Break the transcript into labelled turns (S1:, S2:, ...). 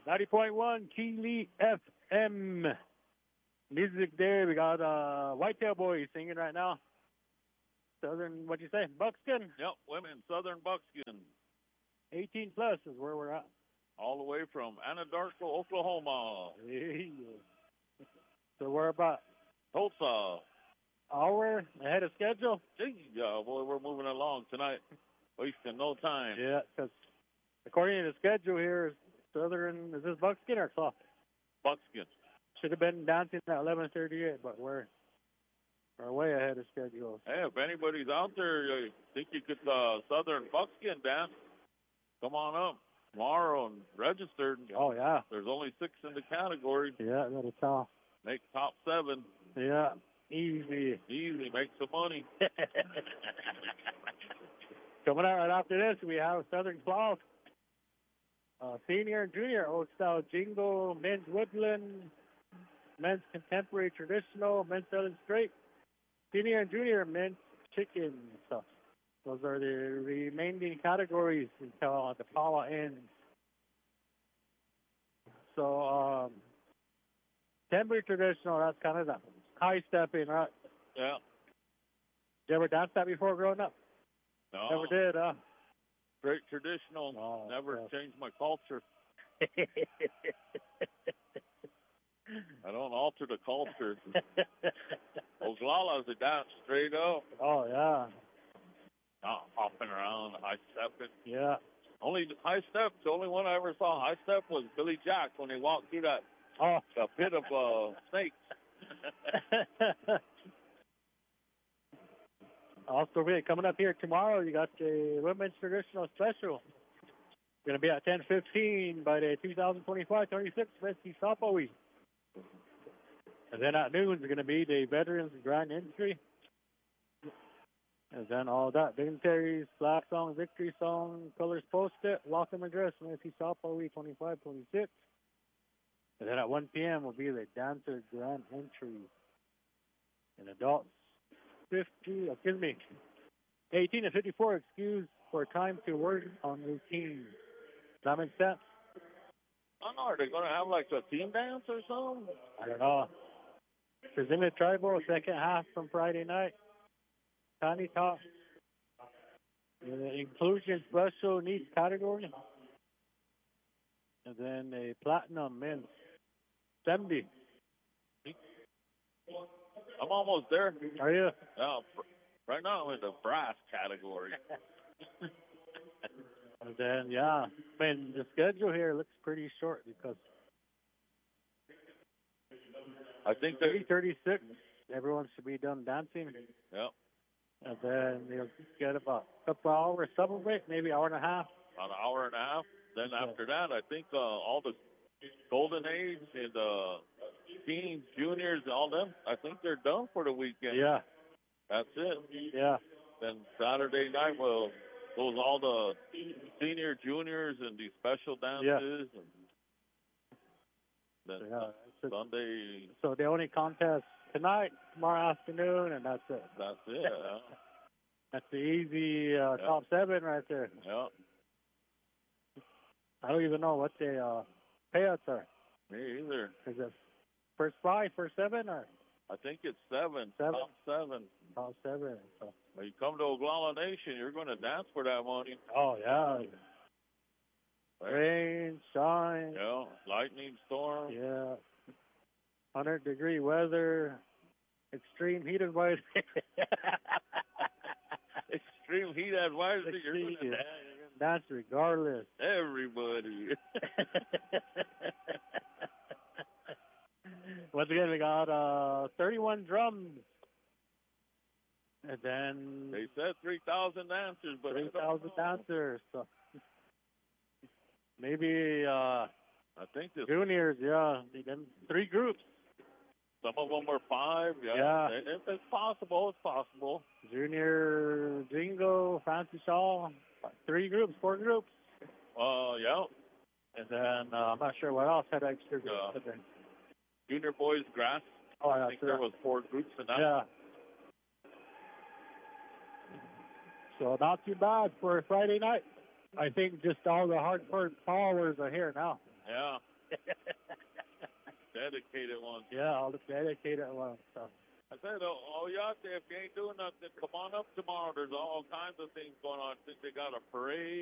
S1: 90.1 Keeley FM. Music there. We got Whitetail Boys singing right now. Southern, what'd you say? Buckskin?
S2: Yep, women, Southern Buckskin.
S1: 18 plus is where we're at.
S2: All the way from Anadarko, Oklahoma.
S1: So we're about
S2: Tulsa.
S1: Hour ahead of schedule?
S2: Yeah, boy, we're moving along tonight. Wasting no time.
S1: Yeah, because according to the schedule here, Southern, is this Buckskin or soft?
S2: Buckskin.
S1: Should have been dancing at 11:38, but we're way ahead of schedule.
S2: Hey, if anybody's out there, you think you could Southern Buckskin dance, come on up tomorrow and register.
S1: Oh, yeah.
S2: There's only 6 in the category.
S1: Yeah, that'll tell.
S2: Make top 7.
S1: Yeah, easy.
S2: Easy, make some money.
S1: Coming out right after this, we have Southern Claws. Senior and junior old style jingle, men's woodland, men's contemporary traditional, men's southern straight, senior and junior men's chicken stuff. Those are the remaining categories until the Paula ends. So, contemporary traditional, that's kind of the high stepping, right?
S2: Yeah.
S1: Did you ever dance that before growing up?
S2: No.
S1: Never did, huh?
S2: Great traditional.
S1: Oh,
S2: never
S1: yeah.
S2: changed my culture. I don't alter the culture. Oglala's a dance straight up.
S1: Oh, yeah.
S2: Not hopping around, high stepping.
S1: Yeah.
S2: Only high step, the only one I ever saw high step was Billy Jack when he walked through that the pit of snakes.
S1: Also, coming up here tomorrow, you got the Women's Traditional Special. Going to be at 10:15 by the 2025-26 Westie Softball Week. And then at noon is going to be the Veterans Grand Entry. And then all that, dignitaries, flag song, victory song, colors posted, welcome address, Westie Softball Week 25-26. And then at 1 p.m. will be the Dancer Grand Entry. And adults 18 to 54 excused for time to work on routine. Does that make sense?
S2: I don't know. Are they going to have like a team dance or something?
S1: I don't know. Presumably Tribal, second half from Friday night. Tiny Top. Inclusion special needs category. And then a platinum men's 70.
S2: I'm almost there.
S1: Are you?
S2: Right now I'm in the brass category.
S1: And then, yeah, I mean, the schedule here looks pretty short because
S2: I think
S1: 3:36, everyone should be done dancing.
S2: Yep.
S1: And then they'll get about a couple hours supper break, maybe hour and a half.
S2: About an hour and a half. Then after that, I think all the Golden Age and teens, juniors, all them, I think they're done for the weekend.
S1: Yeah.
S2: That's it.
S1: Yeah.
S2: Then Saturday night, goes all the senior, juniors, and the special dances.
S1: Yeah.
S2: And then Sunday.
S1: So the only contest tonight, tomorrow afternoon, and that's it.
S2: That's it. Yeah.
S1: That's the easy top 7 right there.
S2: Yeah.
S1: I don't even know what the payouts are.
S2: Me either.
S1: Is it first 5, first 7, or?
S2: I think it's 7.
S1: 7?
S2: Top 7.
S1: Top 7. So.
S2: When you come to Oglala Nation, you're going to dance for that money.
S1: Oh, yeah. Rain, shine.
S2: Yeah, lightning storm.
S1: Yeah. 100-degree weather. Extreme heat advisory.
S2: Extreme heat advisory. You're going to
S1: dance regardless.
S2: Everybody.
S1: Once again, we got 31 drums. And then
S2: they said 3,000 dancers, but
S1: 3,000 dancers. So maybe
S2: I think the
S1: juniors, yeah, 3 groups.
S2: Some of them were 5. Yeah. If it's possible, it's possible.
S1: Junior Jingo, Fancy Shaw, 3 groups, 4 groups.
S2: Yeah.
S1: And then I'm not sure what else had extra groups.
S2: Junior boys grass.
S1: Oh, yeah,
S2: I think there was 4 groups in that.
S1: Yeah. So not too bad for a Friday night. I think just all the hardcore followers are here now.
S2: Yeah. Dedicated ones.
S1: Yeah, all the dedicated ones. So.
S2: I said, oh, you out there, if you ain't doing nothing, come on up tomorrow. There's all kinds of things going on. I think they got a parade.